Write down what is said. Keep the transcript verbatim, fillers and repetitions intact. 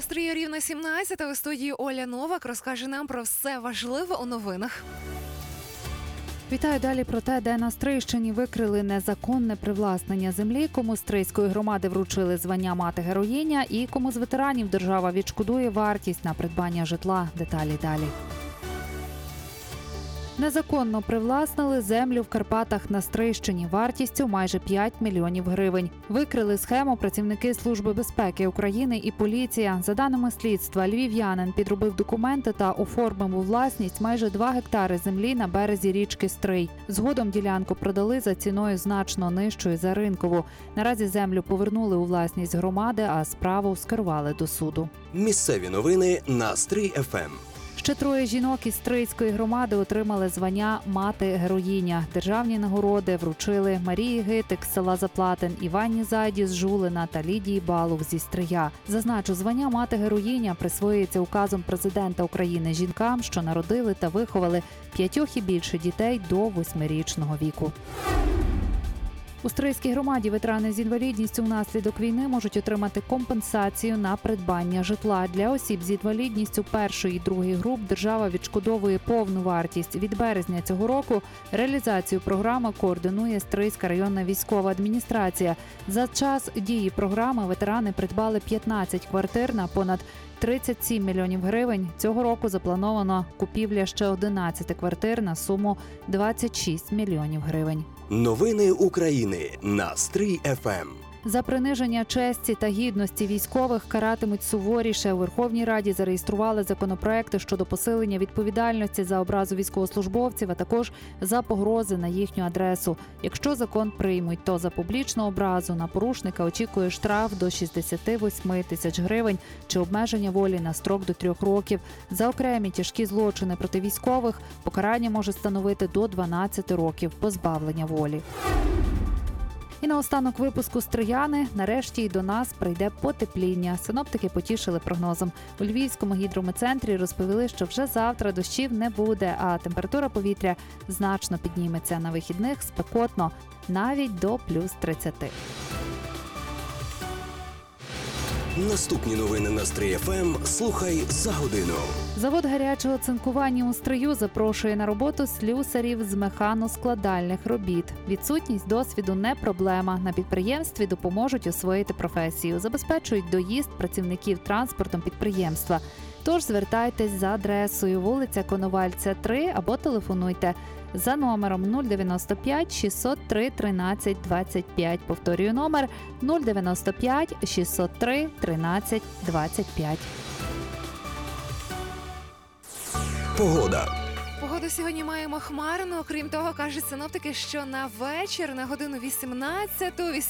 Настрій рівно сімнадцята. У студії Оля Новак розкаже нам про все важливе у новинах. Вітаю далі про те, де на Стрийщині викрили незаконне привласнення землі, кому з Стрийської громади вручили звання мати-героїня і кому з ветеранів держава відшкодує вартість на придбання житла. Деталі далі. Незаконно привласнили землю в Карпатах на Стрийщині вартістю майже п'ять мільйонів гривень. Викрили схему працівники Служби безпеки України і поліція. За даними слідства, львів'янин підробив документи та оформив у власність майже два гектари землі на березі річки Стрий. Згодом ділянку продали за ціною значно нижчою за ринкову. Наразі землю повернули у власність громади, а справу скерували до суду. Місцеві новини на Стрий еф ем. Ще троє жінок із Стрийської громади отримали звання «Мати-героїня». Державні нагороди вручили Марії Гитик з села Заплатин, Іванні Зайді з Жулина та Лідії Балух зі Стрия. Зазначу, звання «Мати-героїня» присвоюється указом президента України жінкам, що народили та виховали п'ятьох і більше дітей до восьмирічного віку. У Стрийській громаді ветерани з інвалідністю внаслідок війни можуть отримати компенсацію на придбання житла. Для осіб з інвалідністю першої і другої груп держава відшкодовує повну вартість. Від березня цього року реалізацію програми координує Стрийська районна військова адміністрація. За час дії програми ветерани придбали п'ятнадцять квартир на понад тридцять сім мільйонів гривень. Цього року заплановано купівля ще одинадцяти квартир на суму двадцять шість мільйонів гривень. Новини України на Стрий еф ем. За приниження честі та гідності військових каратимуть суворіше. У Верховній Раді зареєстрували законопроекти щодо посилення відповідальності за образу військовослужбовців, а також за погрози на їхню адресу. Якщо закон приймуть, то за публічну образу на порушника очікує штраф до шістдесят вісім тисяч гривень чи обмеження волі на строк до трьох років. За окремі тяжкі злочини проти військових покарання може становити до дванадцяти років позбавлення волі. І наостанок випуску «Стрияни». Нарешті й до нас прийде потепління. Синоптики потішили прогнозом. У Львівському гідрометцентрі розповіли, що вже завтра дощів не буде, а температура повітря значно підніметься. На вихідних спекотно, навіть до плюс тридцяти. Наступні новини на Стрий еф ем слухай за годину. Завод гарячого цинкування у Стрию запрошує на роботу слюсарів з механоскладальних робіт. Відсутність досвіду не проблема. На підприємстві допоможуть освоїти професію. Забезпечують доїзд працівників транспортом підприємства. Тож звертайтесь за адресою вулиця Коновальця, три або телефонуйте за номером нуль дев'яносто п'ять шістсот три тринадцять двадцять п'ять. Повторюю номер нуль дев'яносто п'ять шістсот три тринадцять двадцять п'ять. Погода. Погоду сьогодні маємо хмарно. Крім того, кажуть синоптики, що на вечір, на годину вісімнадцяту